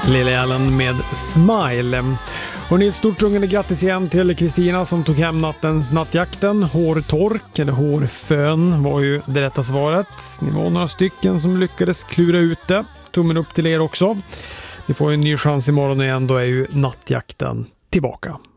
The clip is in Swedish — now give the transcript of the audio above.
Lily Allen med Smile. Och ett stort rungande grattis igen till Kristina som tog hem nattens nattjakten. Hårtork eller hårfön var ju det rätta svaret. Ni var några stycken som lyckades klura ut det. Tummen upp till er också. Ni får en ny chans imorgon igen, då är ju nattjakten tillbaka.